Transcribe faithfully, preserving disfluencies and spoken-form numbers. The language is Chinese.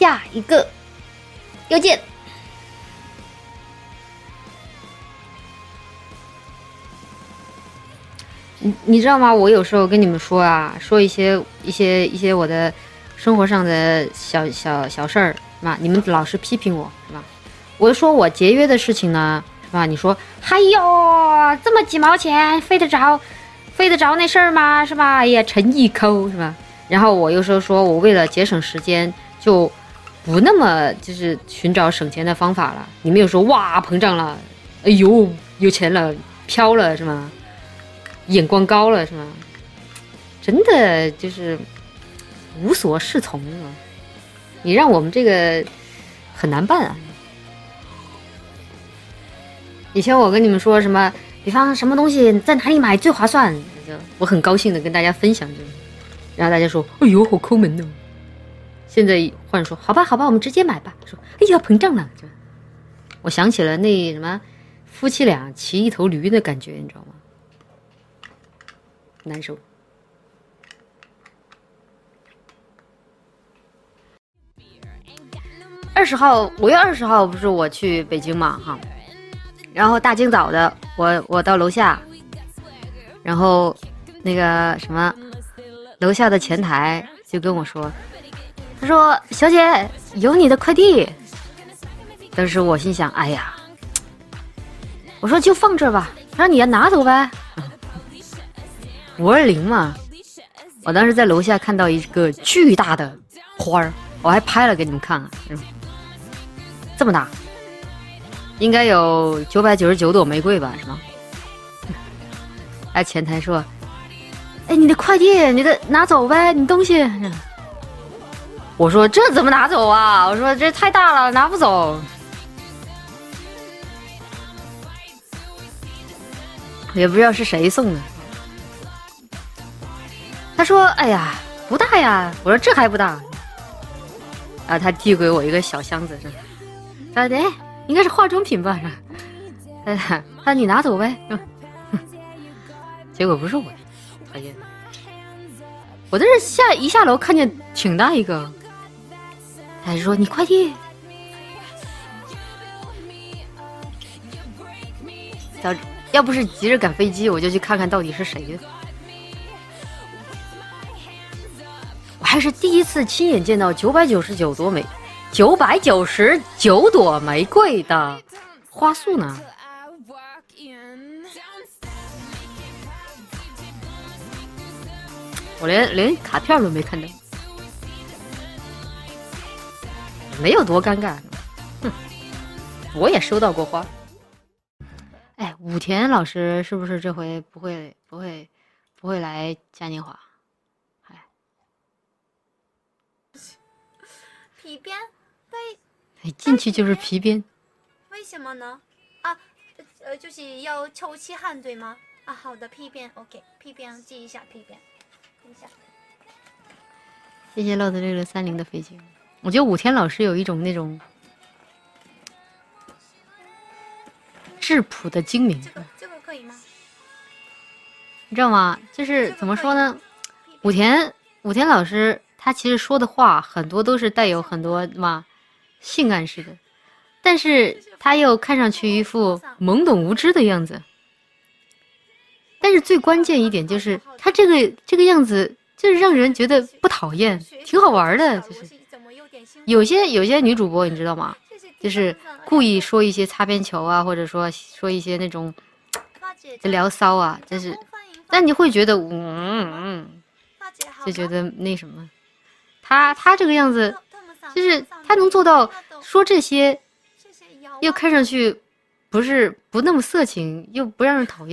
下一个邮件。你你知道吗？我有时候跟你们说啊，说一些一些一些我的生活上的小小小事儿，是吧？你们老是批评我，是吧？我就说我节约的事情呢，是吧？你说，哎呦，这么几毛钱，费得着，费得着那事儿吗？是吧？哎呀，诚意抠，是吧？然后我有时候说我为了节省时间，就不那么就是寻找省钱的方法了。你们有说哇膨胀了，哎呦有钱了，飘了是吗？眼光高了是吗？真的就是无所适从是吗？你让我们这个很难办啊。以前我跟你们说什么，比方什么东西在哪里买最划算，就我很高兴的跟大家分享这个，然后大家说，哎呦好抠门哦。现在换说，好吧好吧，我们直接买吧。说，哎呀膨胀了，就我想起了那什么夫妻俩骑一头驴的感觉，你知道吗？难受。二十号，五月二十号不是我去北京嘛哈，然后大清早的我我到楼下，然后那个什么楼下的前台就跟我说，他说小姐有你的快递。当时我心想，哎呀，我说就放这儿吧，他说你要拿走呗。五二零嘛，我当时在楼下看到一个巨大的花儿，我还拍了给你们看啊，这么大，应该有九百九十九朵玫瑰吧，是吗？哎，前台说，哎，你的快递，你的拿走呗，你东西。我说这怎么拿走啊？我说这太大了，拿不走。也不知道是谁送的。他说：“哎呀，不大呀。”我说：“这还不大。”然后他递给我一个小箱子，他说：“哎，应该是化妆品吧？”哎，他说：“你拿走呗。”结果不是我的，讨厌！我这是下一下楼看见挺大一个，他就说：“你快递。”要要不是急着赶飞机，我就去看看到底是谁的。还是第一次亲眼见到九百九十九朵玫九百九十九朵玫瑰的花束呢。我连连卡片都没看到，没有多尴尬。哼，我也收到过花。哎，武田老师是不是这回不会不会不会来嘉年华？ 皮鞭为哎，进去就是皮鞭。 为什么呢？啊，呃，就是要抽气汗对吗？啊，好的，皮鞭 ，OK， 皮鞭记一下，皮鞭，记一下。 谢谢 load 六六三零的飞机。我觉得武田老师有一种那种质朴的精明。 这个这个可以吗？ 你知道吗？就是怎么说呢？武田武田老师。他其实说的话很多都是带有很多嘛性暗示的，但是他又看上去一副懵懂无知的样子。但是最关键一点就是他这个这个样子，就是让人觉得不讨厌，挺好玩的。就是有些有些女主播你知道吗？就是故意说一些擦边球啊，或者说说一些那种聊骚啊，就是但你会觉得嗯嗯，就觉得那什么。他他这个样子，就是他能做到说这些，又看上去不是不那么色情，又不让人讨厌。